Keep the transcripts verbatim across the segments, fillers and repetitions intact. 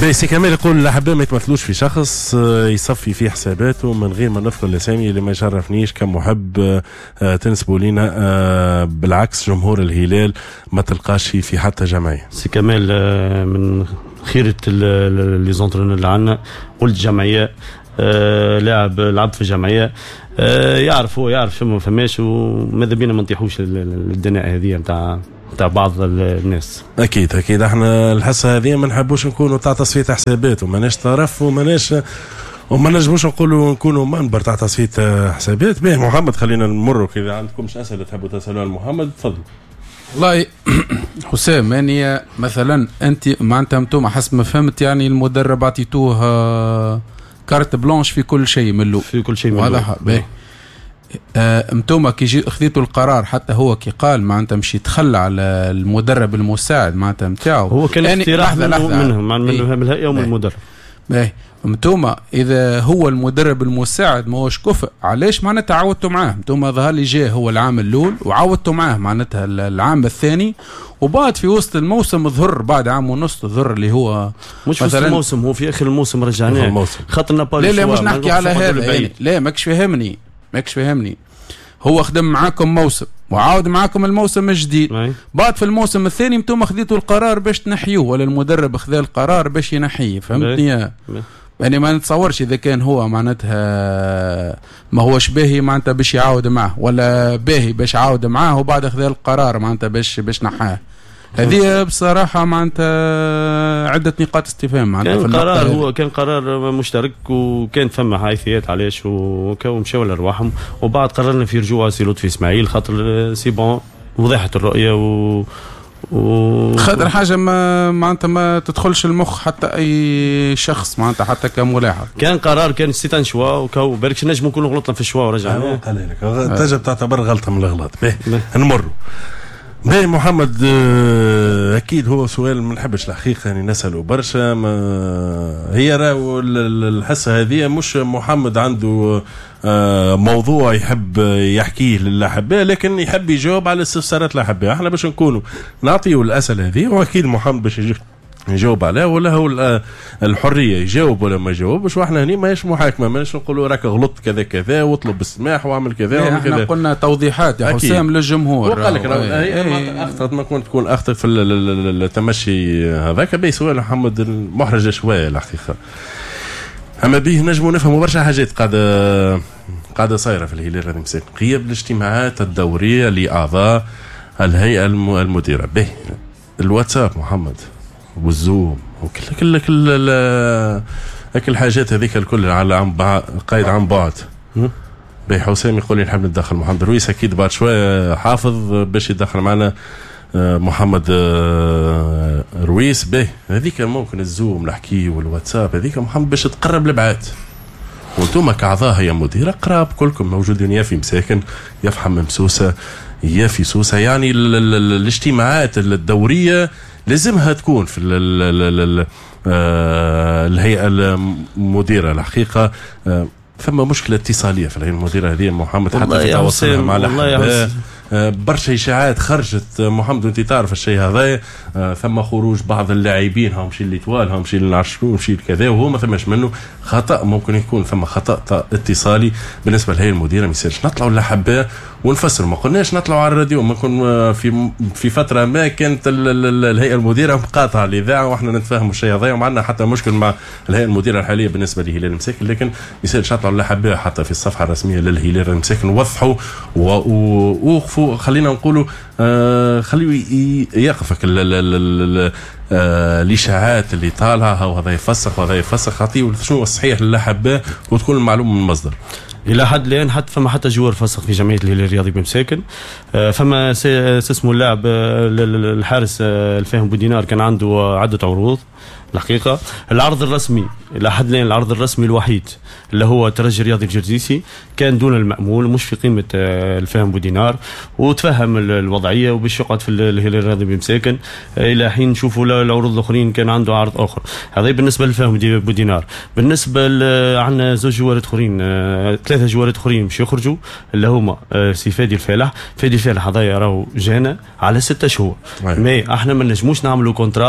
سي كمال يقول الأحباء ما يتمثلوش في شخص يصفي فيه حساباته من غير ما نذكر الأسامي اللي ما يشرفنيش كمحب تنسبوا لنا. بالعكس جمهور الهلال ما تلقاش في حتى جمعية. سي كمال من خيرة لي زونترونور اللي عندنا قلت جمعية لاعب لعب في جمعية يعرف هو يعرف شو ما فماش وماذا بينا ما نطيحوش للدناء هذه نتاع تاع بعض الناس. اكيد اكيد احنا الحصه هذه ما نحبوش نكونوا تاع تصفيه حسابات وماناش طرف وماناش وما نجموش نقولوا نكونوا منبر تاع تصفيه حسابات. به محمد خلينا نمروا كذا عندكمش اسئله تحبوا تسالوها لمحمد تفضل. والله حسام يعني مثلا انت معناتها انتم حسب ما فهمت يعني المدرب عطيتوه كارت بلانش في كل شيء من له في كل شيء من واضح به. انتم كي خذيتوا القرار حتى هو كي قال معناتها مشي تخلى على المدرب المساعد معناتها نتاعو هو كان يعني اقتراح منهم من الهيئه ومن المدرب. باهي انتم اذا هو المدرب المساعد ما هوش كفء علاش معناتها عاودتوا معاه؟ انتم ظهر لي جاء هو العام الاول وعاودتوا معاه معناتها العام الثاني وبعد في وسط الموسم ظهر بعد عام ونص ظهر اللي هو مش في وسط الموسم هو في اخر الموسم رجعناه خاطرنا با لا لا مش نحكي على هذا يعني لا ماكش فاهمني ماكش فاهمني هو خدم معاكم موسم وعاود معاكم الموسم الجديد بعد في الموسم الثاني انتم خذيتوا القرار باش تنحيوه ولا المدرب خذا القرار باش ينحيه فهمتني؟ يعني ما نتصورش اذا كان هو معناتها ما هوش باهي معناتها باش يعاود معاه ولا باهي باش يعاود معاه وبعد خذا القرار معناتها باش باش نحاه. هذه بصراحة معناتها عدة نقاط استفهام معناتها كان قرار هو كان قرار مشترك وكان ثم حيثيات علاش ومشاو لأرواحهم وبعد قررنا في رجوع سي لطفي اسماعيل خاطر سي بون وضحت الرؤية و و خاطر حاجة ما معناتها ما تدخلش المخ حتى أي شخص معناتها حتى كملاحظ. كان قرار كان سيتان شوا وكو بالكش نجم نكونوا غلطنا في الشوا ورجعنا. قال لك تجب تعتبر غلطة من الأغلاط. نمروا. باهي محمد اكيد هو سؤال ما نحبش الحقيقه يعني نساله برشا ما هي راهو الحصه هذه مش محمد عنده موضوع يحب يحكيه للاحباء لكن يحب يجاوب على استفسارات الاحباء. احنا باش نكونوا نعطيه الاسئله هذه واكيد محمد باش يجي يجاوب عليه ولا هو الحريه يجاوب ولا ما يجاوبش واحنا هني ماهيش محاكمه ماناش نقولوا راك غلطت كذا كذا واطلب السماح واعمل كذا واعمل كذا. احنا قلنا توضيحات يا حسام للجمهور وقال لك هي اخطات ما كنت تكون اخطا في التمشي هذاك باهي سؤال محمد محرج شويه الحقيقه اما به نجموا نفهموا برشا حاجات قاعده قاعده صايره في الهلال هذا مساكن غياب الاجتماعات الدوريه لاعضاء الهيئه المديره. به الواتساب محمد والزوم وكل كل كل هيك الحاجات هذيك الكل على عن قايد عن بعد. باهي حسام يقول لي نحب ندخل محمد رويس اكيد بعد شويه حافظ باش يدخل معنا محمد رويس. باهي هذيك ممكن الزوم نحكي والواتساب هذيك محمد باش تقرب الابعاد وانتم كاعضاء هي مديره قراب كلكم موجودين يا في مساكن يا في حمام سوسه يا في سوسه يعني الاجتماعات الدوريه لازمها تكون في ال ال ال الهيئة المديرة الحقيقة. ثم مشكلة اتصالية في الهيئة المديرة هذه محمد حتى في تواصلها مع الأحباء برشا إشاعات خرجت محمد وانت تعرف الشيء هذا. ثم خروج بعض اللاعبين هم شي اللي توال هم شي اللي نعرفوا هم شي كذا وهو ما ثماش منه خطأ ممكن يكون ثم خطأ اتصالي بالنسبة للهيئة المديرة. ما يصيرش نطلعوا للأحباء ونفسر ما قلناش نطلعوا على الراديو ما كن في في فترة ما كانت الهيئة المديرة مقاطعة الإذاعة واحنا نتفاهموا الشيء هذا وما عندنا حتى مشكل مع الهيئة المديرة الحالية بالنسبة لهلال المساكن لكن ما يصيرش نطلعوا للأحباء حتى في الصفحة الرسمية للهلال المساكن وضحوا ووقفوا خلينا نقولوا آه خليوا يقفك الاشاعات اللي طالعه وهذا يفسخ وهذا يفسخ عطيه شنو الصحيح للاحباء وتكون المعلومه من المصدر. الى حد الان حتى فما حتى جوار فسخ في جمعيه الهلال الرياضي بمساكن. فما اسمه اللاعب الحارس الفاهم بودينار كان عنده عده عروض الحقيقه. العرض الرسمي الى حد الان العرض الرسمي الوحيد اللي هو ترجي الرياضي الجرزيسي كان دون المأمول مش في قيمه الفاهم بودينار وتفهم الوضعيه وباش يقعد في الهلال الرياضي بمساكن الى حين نشوفوا العروض الاخرين كان عنده عرض اخر. هذا بالنسبه للفاهم بودينار. بالنسبه عندنا زوج جوارات اخرين ثلاثه جوارات اخرين باش يخرجوا اللي هما سي فادي الفالح. فادي الفالح هذايا راهو جانا على ستة شهور ما احنا ما نجموش نعملوا كونترا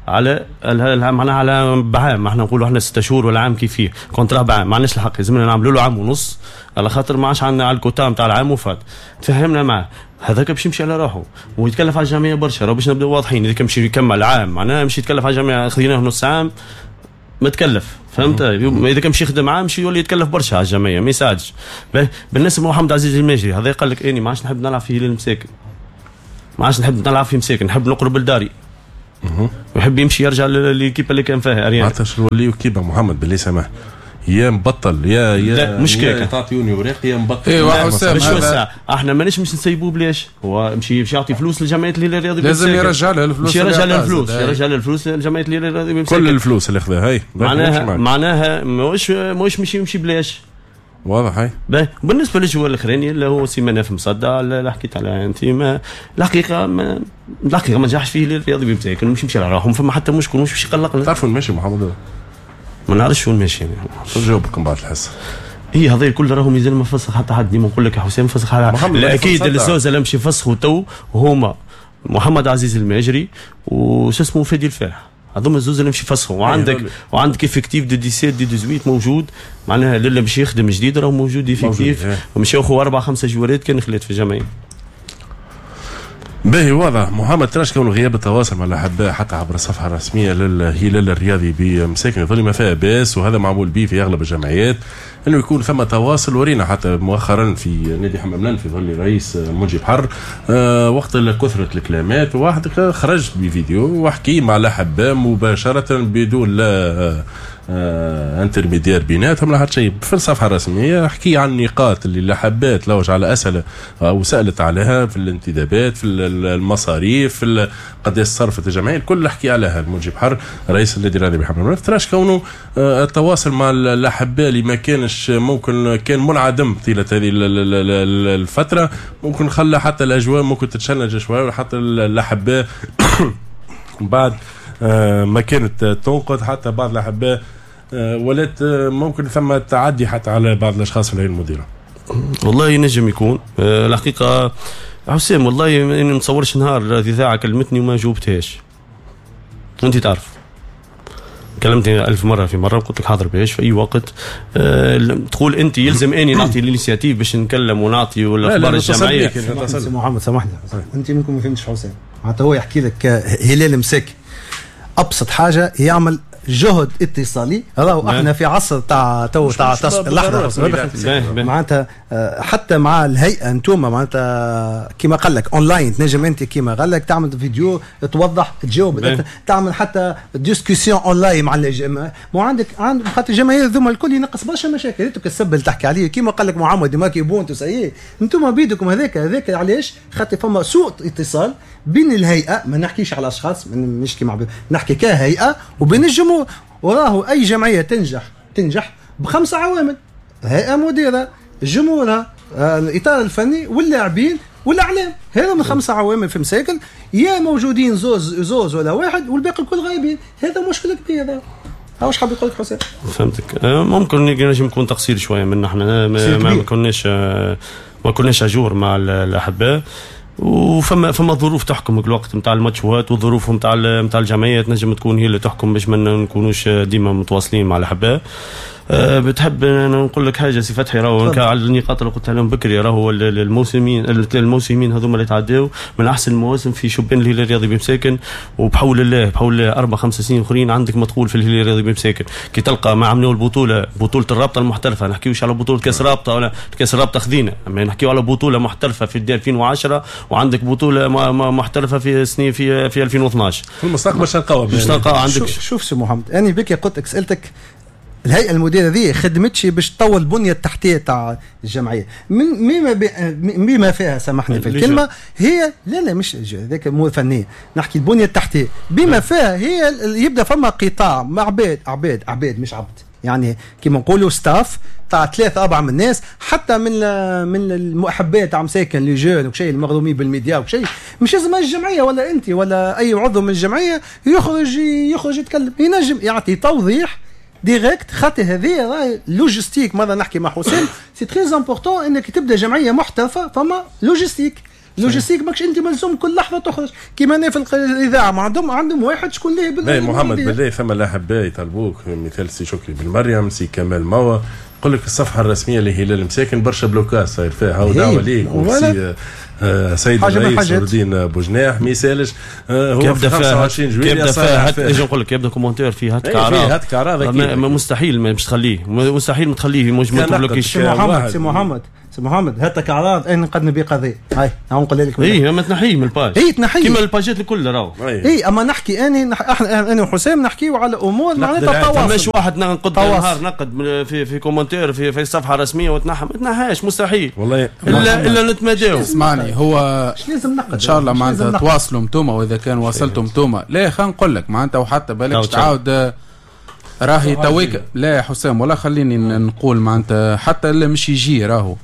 على معناها على بعام. احنا نقولوا احنا ستة شهور ولا عام كيف فيه كونترا بعام، ما عندناش الحق، لازمنا نعملوا له عام ونص على خاطر ما عادش عندنا على الكوتا نتاع العام وفات. تفهمنا معاه هذاك باش يمشي على روحه ويتكلف على الجمعيه برشا. راه باش نبداو واضحين، اذا كان مشي يكمل عام معناها مشي يتكلف على الجمعيه، خذيناه نص عام ما تكلف، فهمت؟ اذا كان مشي يخدم عام مشي يولي يتكلف برشا على الجمعيه، ما يساعدش. بالنسبه لمحمد عزيز الماجري هذا قال لك اني ما عادش نحب نلعب في المساكن، ما عادش نحب نلعب في مساكن، نحب نقرب لداري. ويحب يمشي يرجع للكيبه اللي كان فيها اريان. معناتها شنو نوليو كيبه محمد بالله سامح، يا مبطل يا يا مش يا تعطيوني وراق يا مبطل. ايوا حسام مش وسع، احنا ماناش مش نسيبوه بلاش، هو مشي يمشي يعطي فلوس للجمعيه الهلال الرياضي، لازم يرجع له الفلوس، يرجع له الفلوس يرجع له الفلوس للجمعيه الهلال الرياضي، كل الفلوس اللي خذاها هي معناها معناها مش مش مشي يمشي بلاش. واضح هاي. بالنسبه للجوال الاخراني اللي هو سي مناف مصدع اللي حكيت عليها انت، ما الحقيقه ما الحقيقه ما نجحش فيه الرياضي بمساكن، مش يمشي على روحهم، فما حتى مشكل مش باش يقلقنا. تعرفوا ماشي محمد؟ ما نعرفش وين ماشي يعني. نجاوبكم بعد الحصه. هي هذا الكل راهم يزال ما فسخ حتى حد. ديما نقول لك يا حسام فسخ على اكيد الزوز اللي مشي فسخوا تو هما محمد عزيز الماجري وش اسمه فادي الفارح، هذوما الزوز اللي مشي فسخوا. وعندك وعندك افكتيف دي سبعة دي ثمانية عشر موجود، معناها اللي مشي يخدم جديد راهو موجود افكتيف، ومشي ياخذ اربع خمسه جوارات كان خلات في الجمعيه. باهي واضح. محمد تراش كون غياب التواصل مع الاحباء حتى عبر الصفحه الرسميه للهلال الرياضي بمساكن يظل ما فيها باس، وهذا معمول به في اغلب الجمعيات انه يكون ثم تواصل. ورينا حتى مؤخرا في نادي حماملان في ظل رئيس منجي بحر آه وقت كثره الكلامات واحد خرج بفيديو وحكي مع الاحباء مباشره بدون لا آه آه انترميديار بيناتهم لا حتى شيء. في الصفحه الرسميه حكي عن النقاط اللي الاحباء تلوج على اسئله او سالت عليها في الانتدابات في المصاريف في قداش صرفت الجمعيه، الكل حكي عليها المنجي بحر رئيس النادي الرياضي بحماملان. تراش كونه آه التواصل مع الاحباء اللي ما كانش ممكن كان منعدم طيله هذه الفتره، ممكن خلى حتى الاجواء ممكن تتشنج شويه، وحتى الاحباء بعد آه ما كانت تنقد حتى بعض الاحباء آه ولات آه ممكن ثم تعدي حتى على بعض الاشخاص في الهيئه المديره. والله ينجم يكون آه الحقيقه حسام، والله ما نتصورش نهار الاذاعه كلمتني وما جاوبتهاش، وانت تعرف كلمتني ألف مرة في مرة قلت لك حاضر باش في أي وقت أه تقول أنت يلزم أني نعطي الانيشيتيف باش نكلم ونعطي والأخبار الجمعية. محمد سامحني أنت ممكن ما فهمتش حسام، معناتها هو يحكي لك هلال مساكن أبسط حاجة يعمل جهد اتصالي. راهو احنا في عصر تاع تو تاع لحظه معناتها حتى مع الهيئه انتم معناتها كيما قال لك اونلاين تنجم انت كيما قال لك تعمل فيديو توضح تجاوب تعمل حتى ديسكسيون اونلاين مع الجماعه. مو عندك عند خاطر الجماهير ذوما الكل ينقص برشا مشاكل. انتم السب اللي تحكي عليه كيما قال لك محمد ما كيبون تسعيه انتم بيدكم هذاك هذاك علاش خاطر فما سوء اتصال بين الهيئه، ما نحكيش على اشخاص مش كيما نحكي كهيئه وبين الجمهور. وراه اي جمعيه تنجح تنجح بخمسه عوامل: هيئه مديره، جمهورها، الاطار الفني، واللاعبين والاعلام. هذا من خمسه عوامل في مساكن، يا موجودين زوز زوز ولا واحد والباقي الكل غايبين. هذا مشكله كبيره. ها واش حاب يقول لك حسين؟ فهمتك. ممكن نجم يكون تقصير شويه منا احنا ما, ما كناش ما كناش اجور مع الاحباء، وفما فما ظروف تحكم الوقت نتاع الماتشات والظروف نتاع نتاع الجمعيات نجم تكون هي اللي تحكم باش ما نكونوش ديما متواصلين مع الاحباء. أه بتحب نقول لك حاجه سي فتحي، راهو على النقاط اللي قلت لهم بكري، راهو الموسمين الموسمين هذوما اللي تعداو من احسن المواسم في شبان الهلال الرياضي بمساكن، وبحول الله بحول الله اربع خمس سنين اخرين عندك مدخول في الهلال الرياضي بمساكن. كي تلقى ما عملوا البطوله بطوله الرابطه المحترفه، ما نحكيوش على بطوله كاس رابطه ولا كاس رابطه خذينا، اما نحكيو على بطوله محترفه في ألفين وعشرة، وعندك بطوله محترفه في سنين في في ألفين واثناش. في المستقبل باش نلقاو باش نلقاو عندك. شوف سي محمد، انا بك قلت لك سالتك الهيئه المديره ذي خدمتش باش تطور البنيه التحتيه تاع الجمعيه من مما بما فيها سامحني في الكلمه هي لا لا مش ذاك مو فنيه، نحكي البنيه التحتيه بما فيها هي يبدا فما قطاع مع عباد عباد عباد مش عبد، يعني كيما نقولوا ستاف تاع ثلاثة أربعة من الناس، حتى من من المحبين تاع مساكن لي جون وشيء المغرومين بالميديا وشيء، مش لازم الجمعيه ولا انت ولا اي عضو من الجمعيه يخرج يخرج يتكلم، ينجم يعطي توضيح ديريكت. خاطر هذه راهي لوجيستيك، ماذا نحكي مع حسين سي تري امبورطون انك تبدا جمعيه محترفه، فما لوجيستيك لوجيستيك ماكش انت ملزوم كل لحظه تخرج كيما انا في الاذاعه ما عندهم عندهم واحد شكون ليه بالله محمد بالله ثم الاحباء يطلبوك مثال سي شكري بالمريم سي كمال موا يقول لك الصفحه الرسميه لهلال مساكن برشا بلوكات صاير فيها ودعوه ليك وسي آه سيد الرئيس نور الدين بوجناح ما يسالش آه هو في خمسة وعشرين جويلية صاير اجي نقول لك يبدا كومنتير فيه هاتك اعراض هاتك اعراض مستحيل مش تخليه مستحيل ما تخليه مش متبلوكيش. سي محمد سي محمد سي محمد هاتك اعراض انا نقدم به قضيه هاي نقول لك اي ما تنحيه من الباج اي تنحيه كيما الباجات الكل راهو اي اما نحكي انا احنا انا وحسام نحكيو على امور معناتها تواصل مش واحد نقد نهار نقد في في كومنتير في في الصفحه الرسميه وتنحى ما تنحاش مستحيل والله الا الا نتماداو. اسمعني هو لازم نقد ان شاء الله معناتها تواصلوا انتوما واذا كان وصلتوا انتوما لا خلينا نقول لك معناتها وحتى بالك تعاود راهي تويك لا يا حسام ولا خليني نقول معناتها حتى اللي مش يجي راهو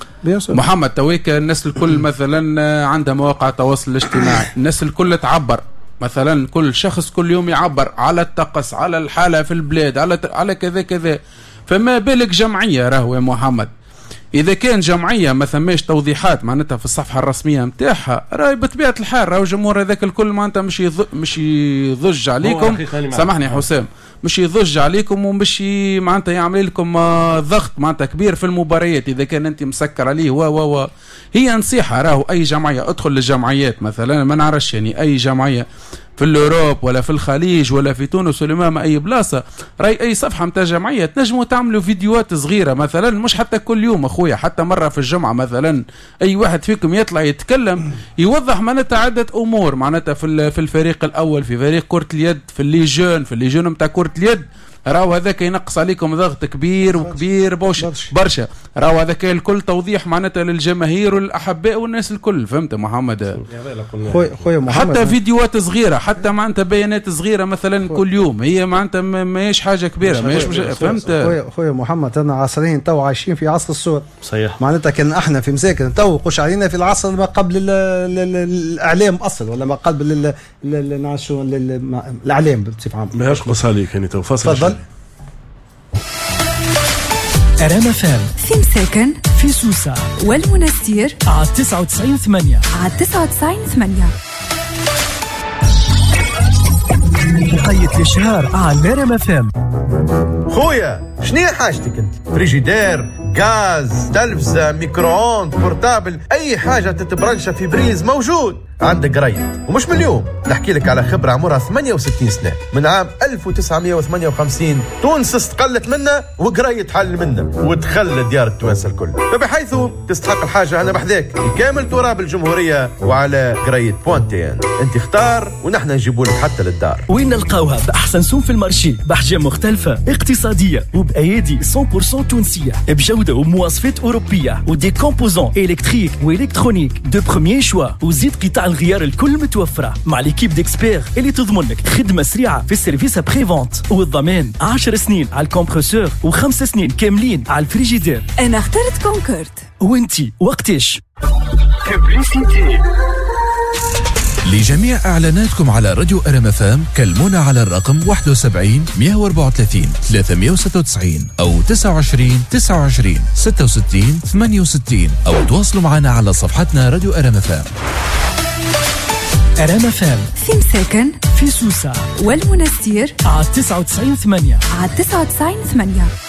محمد تويك الناس الكل مثلا عندها مواقع التواصل الاجتماعي الناس الكل تعبر مثلا كل شخص كل يوم يعبر على الطقس على الحالة في البلاد على على كذا كذا فما بالك جمعية راهو يا محمد إذا كان جمعية ما ثماش توضيحات معناتها في الصفحة الرسمية متاعها راهي بطبيعة الحال راهو الجمهور هذاك الكل معناتها مش يض... مش يضج عليكم سامحني يا حسام مش يضج عليكم ومش معناتها يعمل لكم ضغط معناتها كبير في المباريات إذا كان أنت مسكر عليه و و و هي نصيحة راهو أي جمعية ادخل للجمعيات مثلا ما نعرفش يعني أي جمعية في الأوروب ولا في الخليج ولا في تونس ولا ما أي بلاصة راي أي صفحة متاع جمعية تنجموا تعملوا فيديوهات صغيرة مثلا مش حتى كل يوم أخويا حتى مرة في الجمعة مثلا أي واحد فيكم يطلع يتكلم يوضح معناتها عدة أمور معناتها في في الفريق الأول في فريق كرة اليد في الليجون في الليجون متاع كرة اليد راهو هذاك ينقص عليكم ضغط كبير وكبير بوش برشا راهو هذاك الكل توضيح معناتها للجماهير والأحباء والناس الكل فهمت محمد خويا خويا محمد حتى فيديوهات صغيرة حتى معناتها بيانات صغيرة مثلا كل يوم هي معناتها ماهيش حاجة كبيرة ماهيش فهمت خويا خويا محمد أنا عصرين تو عايشين في عصر الصور صحيح معناتها كان احنا في مساكن تو قش علينا في العصر ما قبل الإعلام أصل ولا ما قبل نعشو الإعلام بصفة عامة ماهيش قص عليك يعني تو فاصل أرام فام في مساكن في سوسة والمنستير على تسعة وتسعين ثمانية على تسعة وتسعين ثمانية مقيد الشهر على أرام فام. خويا شنو حاجتك انت؟ فريجيدير غاز تلفزة ميكرووند بورتابل اي حاجة تتبرنشها في بريز موجود عندك قريت ومش من اليوم نحكي لك على خبرة عمرها ثمانية وستين سنة من عام ألف وتسعمائة وثمانية وخمسين تونس استقلت منا وقريت حل منا ودخل ديار التوانسة الكل فبحيث تستحق الحاجة أنا بحذاك بكامل تراب الجمهورية وعلى قريت بوانتين انت اختار ونحن نجيبوا لك حتى للدار وين نلقاوها بأحسن سوم في المارشي بأحجام مختلفة اقتصادية وبأيادي مية بالمية تونسية بجودة ومواصفات أوروبية ودي كومبوزون إلكتريك وإلكترونيك دو بروميير شوا وزيد قطع الغيار الكل متوفرة مع ليكيب ديكسبير اللي تضمن لك خدمة سريعة في السيرفيس بري فونت والضمان عشر سنين على الكمبرسور وخمس سنين كاملين على الفريجيدير. أنا اخترت كونكورد وانتي وقتاش؟ لجميع إعلاناتكم على راديو أرام فام كلمونا على الرقم واحد وسبعين مئة وأربعة وثلاثين ثلاثمئة وستة وتسعين أو تسعة وعشرين تسعة وعشرين ستة وستين ثمانية وستين أو تواصلوا معنا على صفحتنا راديو أرام فام. أرام فام في مساكن في سوسة والمنستير على تسعة وتسعين ثمانية على تسعة وتسعين ثمانية.